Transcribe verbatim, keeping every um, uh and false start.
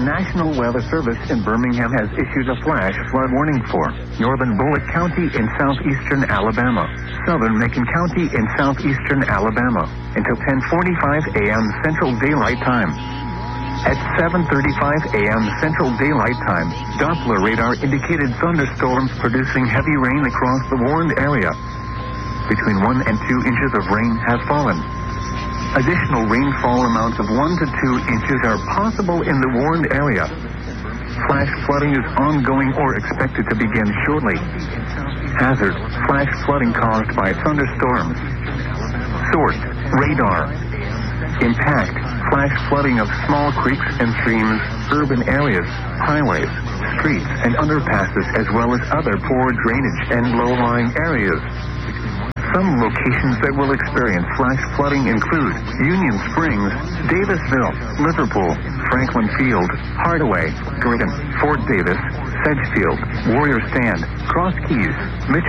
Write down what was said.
National Weather Service in Birmingham has issued a flash flood warning for northern Bullock County in southeastern Alabama, southern Macon County in southeastern Alabama, until ten forty-five a.m. Central Daylight Time. At seven thirty-five a.m. Central Daylight Time, Doppler radar indicated thunderstorms producing heavy rain across the warned area. Between one and two inches of rain have fallen. Additional rainfall amounts of one to two inches are possible in the warned area. Flash flooding is ongoing or expected to begin shortly. Hazard: flash flooding caused by thunderstorms. Source: radar. Impact: flash flooding of small creeks and streams, urban areas, highways, streets, and underpasses, as well as other poor drainage and low-lying areas. Some locations that will experience flash flooding include Union Springs, Davisville, Liverpool, Franklin Field, Hardaway, Gorgon, Fort Davis, Sedgefield, Warrior Stand, Cross Keys, Mitchell.